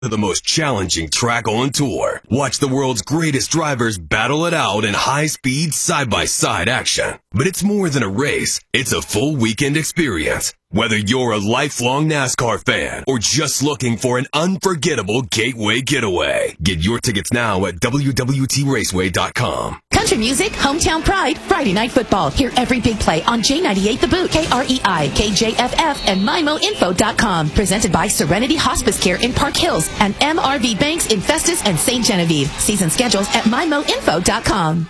The most challenging track on tour. Watch the world's greatest drivers battle it out in high-speed, side-by-side action. But it's more than a race. It's a full weekend experience. Whether you're a lifelong NASCAR fan or just looking for an unforgettable gateway getaway, get your tickets now at www.raceway.com. Country music, hometown pride, Friday Night Football. Hear every big play on J98 The Boot, KREI, KJFF, and MyMoInfo.com. Presented by Serenity Hospice Care in Park Hills and MRV Banks in Festus and St. Genevieve. Season schedules at MyMoInfo.com.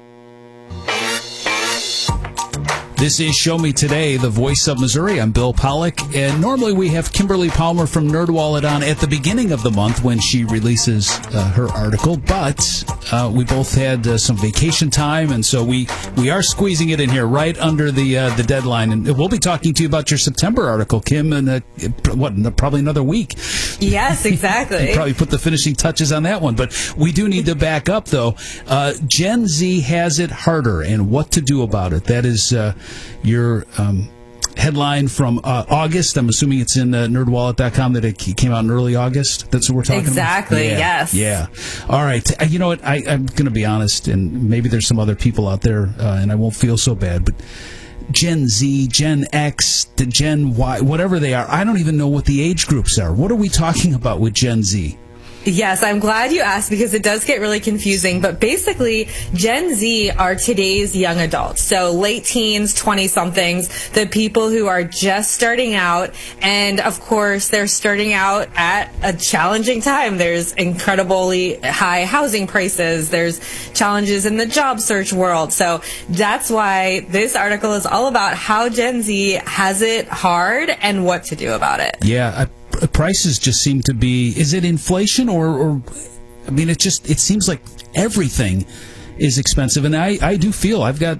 This is Show Me Today, the voice of Missouri. I'm Bill Pollock, and normally we have Kimberly Palmer from NerdWallet on at the beginning of the month when she releases her article, but we both had some vacation time, and so we are squeezing it in here right under the deadline, and we'll be talking to you about your September article, Kim, in probably another week. Yes, exactly. You probably put the finishing touches on that one, but we do need to back up, though. Gen Z has it harder, and what to do about it. That is your headline from August. I'm assuming it's in nerdwallet.com that it came out in early August. That's what we're talking exactly, about? Yes. Yeah. All right. You know what? I'm going to be honest, and maybe there's some other people out there, and I won't feel so bad, but Gen Z, Gen X, the Gen Y, whatever they are, I don't even know what the age groups are. What are we talking about with Gen Z? Yes, I'm glad you asked because it does get really confusing. But basically, Gen Z are today's young adults. So late teens, 20-somethings, the people who are just starting out. And, of course, they're starting out at a challenging time. There's incredibly high housing prices. There's challenges in the job search world. So that's why this article is all about how Gen Z has it hard and what to do about it. Yeah, prices just seem to be, is it inflation or I mean, it seems like everything is expensive. And I do feel I've got,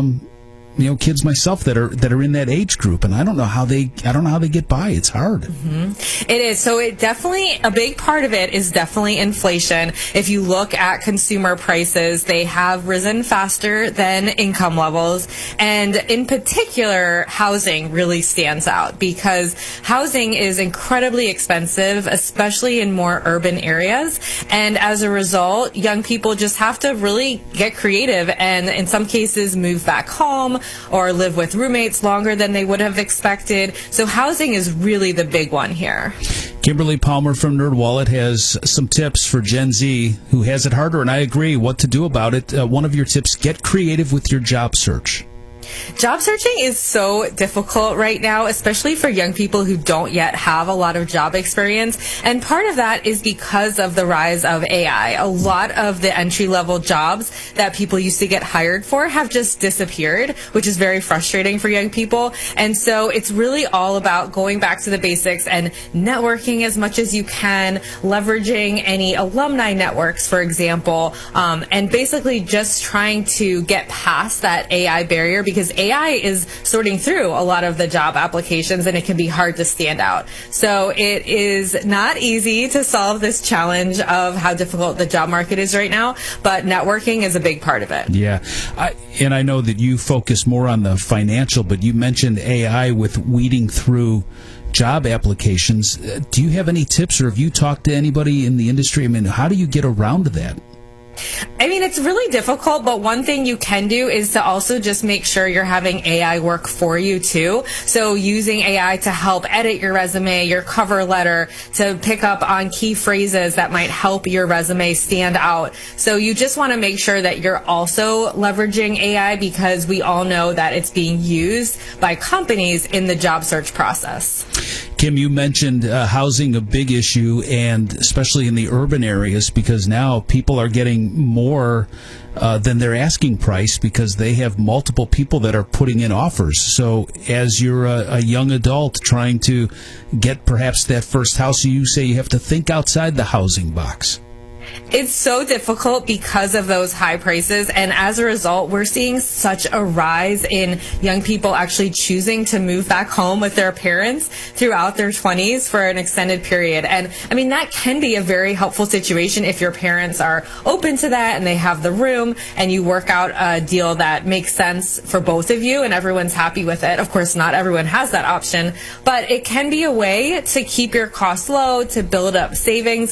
kids myself that are in that age group, and I don't know how they get by. It's hard. Mm-hmm. It is. So it definitely, a big part of it is definitely inflation. If you look at consumer prices, they have risen faster than income levels. And in particular, housing really stands out because housing is incredibly expensive, especially in more urban areas. And as a result, young people just have to really get creative and in some cases move back home or live with roommates longer than they would have expected. So housing is really the big one here. Kimberly Palmer from NerdWallet has some tips for Gen Z who has it harder, and I agree what to do about it. One of your tips, get creative with your job search. Job searching is so difficult right now, especially for young people who don't yet have a lot of job experience. And part of that is because of the rise of AI. A lot of the entry-level jobs that people used to get hired for have just disappeared, which is very frustrating for young people. And so it's really all about going back to the basics and networking as much as you can, leveraging any alumni networks, for example, and basically just trying to get past that AI barrier because AI is sorting through a lot of the job applications and it can be hard to stand out. So it is not easy to solve this challenge of how difficult the job market is right now, but networking is a big part of it. Yeah. I know that you focus more on the financial, but you mentioned AI with weeding through job applications. Do you have any tips or have you talked to anybody in the industry? I mean, how do you get around that? I mean, it's really difficult, but one thing you can do is to also just make sure you're having AI work for you, too. So using AI to help edit your resume, your cover letter, to pick up on key phrases that might help your resume stand out. So you just want to make sure that you're also leveraging AI because we all know that it's being used by companies in the job search process. Kim, you mentioned housing a big issue, and especially in the urban areas, because now people are getting more than their asking price because they have multiple people that are putting in offers. So as you're a young adult trying to get perhaps that first house, you say you have to think outside the housing box. It's so difficult because of those high prices, and as a result, we're seeing such a rise in young people actually choosing to move back home with their parents throughout their 20s for an extended period. And I mean, that can be a very helpful situation if your parents are open to that and they have the room and you work out a deal that makes sense for both of you and everyone's happy with it. Of course, not everyone has that option, but it can be a way to keep your costs low, to build up savings,